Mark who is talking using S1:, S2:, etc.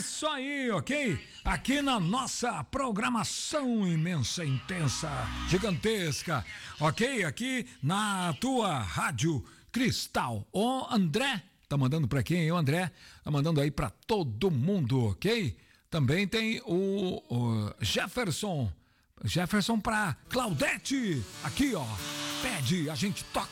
S1: isso aí, ok? Aqui na nossa programação imensa, intensa, gigantesca, ok? Aqui na tua Rádio Cristal. O André, tá mandando pra quem? O André tá mandando aí pra todo mundo, ok? Também tem o Jefferson pra Claudete, aqui ó, pede, a gente toca